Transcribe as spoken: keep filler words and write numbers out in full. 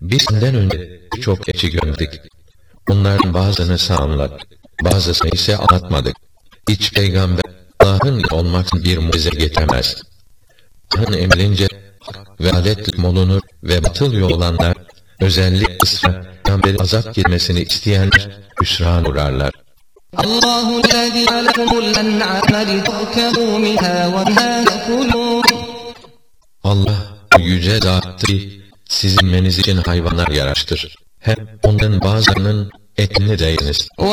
Biz senden önce çok elçi gönderdik. Onların bazılarını sağladık, bazısını ise anlatmadık. Hiç peygamber Allah'ın olmak bir mucize getiremez. Allah'ın emrince hak ve adalet molunur ve batıl yol olanlar, özellikle ısrar, peygamberi azap girmesini isteyenler hüsran uğrarlar. Allahu lezî lekumul en'âme liturkebû minhâ ve minhâ yekulûn. Allah yüce zattır ki sizin meniz için hayvanlar yaraştır. Hem onların bazılarının etini de yiyiniz.